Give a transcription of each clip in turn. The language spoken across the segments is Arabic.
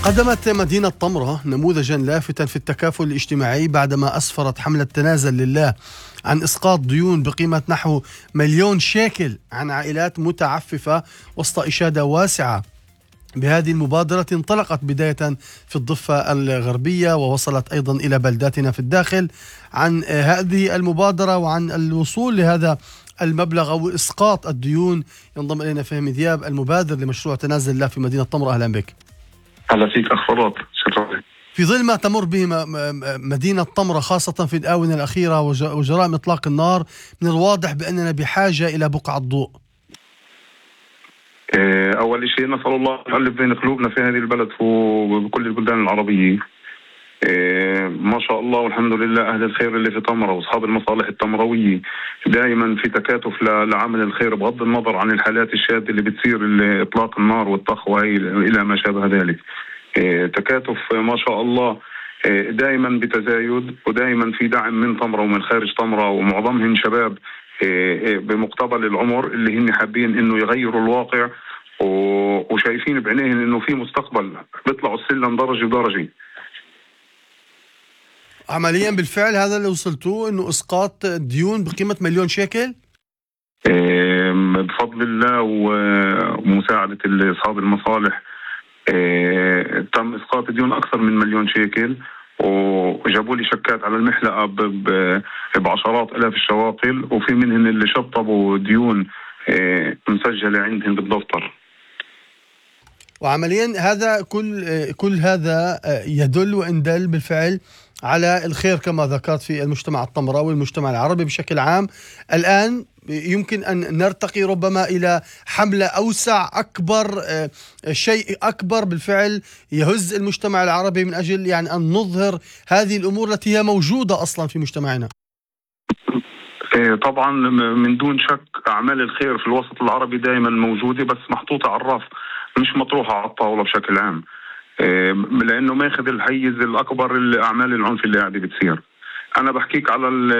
قدمت مدينة طمرة نموذجا لافتا في التكافل الاجتماعي بعدما أسفرت حملة تنازل لله عن إسقاط ديون بقيمة نحو 1,000,000 شيكل عن عائلات متعففة وسط إشادة واسعة بهذه المبادرة. انطلقت بداية في الضفة الغربية ووصلت أيضا إلى بلداتنا في الداخل. عن هذه المبادرة وعن الوصول لهذا المبلغ أو إسقاط الديون ينضم إلينا فهمي ذياب المبادر لمشروع تنازل الله في مدينة طمرة. أهلا بك. أهلا فيك أخ فراط، شكرا. في ظل ما تمر به مدينة طمرة خاصة في الآونة الأخيرة وجرائم إطلاق النار، من الواضح بأننا بحاجة إلى بقعة ضوء. أول شيء نسأل الله يؤلف بين قلوبنا في هذه البلد وبكل البلدان العربية. ما شاء الله والحمد لله، أهل الخير اللي في طمرة وأصحاب المصالح التمروية دائما في تكاتف لعمل الخير بغض النظر عن الحالات الشاذة اللي بتصير إطلاق النار والطخ إلى ما شابه ذلك. تكاتف ما شاء الله دائما بتزايد، ودائما في دعم من طمرة ومن خارج طمرة، ومعظمهم شباب بمقتبل العمر اللي هن حابين انه يغيروا الواقع وشايفين بعينيهم انه في مستقبل، بيطلعوا السلم درجة بدرجة. عمليا بالفعل هذا اللي وصلتوه، انه اسقاط ديون بقيمة 1,000,000 شيكل بفضل الله ومساعدة اصحاب المصالح. تم اسقاط ديون اكثر من 1,000,000 شيكل، وجابوا لي شكات على المحلقة بعشرات آلاف الشواقل، وفي منهم اللي شطبوا ديون مسجلة عندهم بالدفتر. وعمليا هذا كل هذا يدل وإن دل بالفعل على الخير كما ذكرت في المجتمع الطمراوي والمجتمع العربي بشكل عام. الآن يمكن أن نرتقي ربما إلى حملة أوسع أكبر، شيء أكبر بالفعل يهز المجتمع العربي من أجل يعني أن نظهر هذه الأمور التي هي موجودة أصلا في مجتمعنا. طبعا من دون شك أعمال الخير في الوسط العربي دائما موجودة، بس محطوطة على الرف، مش مطروحة على الطاولة بشكل عام، لأنه ما ياخذ الحيز الأكبر الأعمال العنف اللي قاعدة بتصير. أنا بحكيك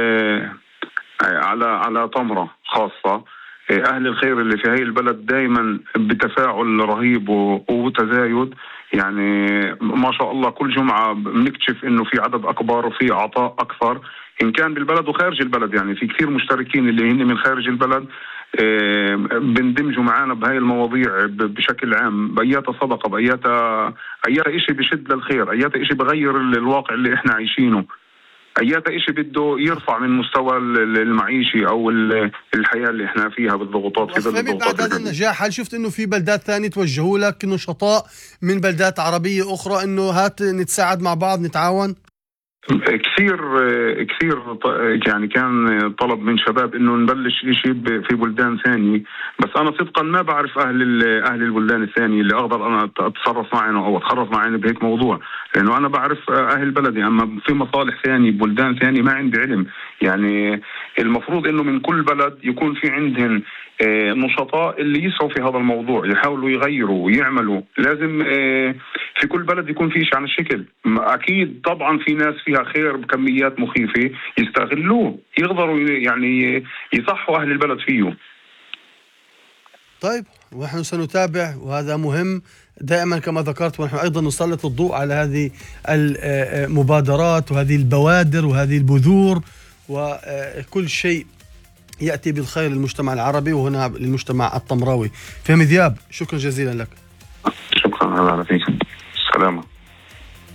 على طمرة خاصة. أهل الخير اللي في هاي البلد دائما بتفاعل رهيب وتزايد، يعني ما شاء الله كل جمعة بنكتشف إنه في عدد أكبر وفي عطاء أكثر، إن كان بالبلد وخارج البلد. يعني في كثير مشتركين اللي هن من خارج البلد بندمجوا معنا بهاي المواضيع بشكل عام، بأياتها صدقة، بأياتها إشي بشد للخير، أياتها إشي بغير الواقع اللي إحنا عايشينه، أياتها إشي بده يرفع من مستوى المعيشي أو الحياة اللي إحنا فيها بالضغوطات. بعد هذا النجاح هل شفت إنه في بلدات ثانية توجهوا لك نشطاء من بلدات عربية أخرى إنه هات نتساعد مع بعض نتعاون؟ كثير يعني كان طلب من شباب انه نبلش شيء في بلدان ثانية، بس انا صدقا ما بعرف اهل البلدان الثانية اللي اقدر انا اتصرف معهم او اتخرف معهم بهيك موضوع، لانه انا بعرف اهل بلدي، اما في مصالح ثانية بلدان ثانية ما عندي علم. يعني المفروض انه من كل بلد يكون في عندهم نشطاء اللي يسعوا في هذا الموضوع، يحاولوا يغيروا ويعملوا. لازم في كل بلد يكون في شيء عن الشكل. أكيد طبعا في ناس فيها خير بكميات مخيفة يستغلوه، يقدروا يعني يصحوا أهل البلد فيه. طيب، ونحن سنتابع، وهذا مهم دائما كما ذكرت، ونحن أيضا نسلط الضوء على هذه المبادرات وهذه البوادر وهذه البذور وكل شيء يأتي بالخير للمجتمع العربي وهنا للمجتمع الطمراوي. فهمي ذياب، شكرا جزيلا لك. شكرا على فيك. السلامة.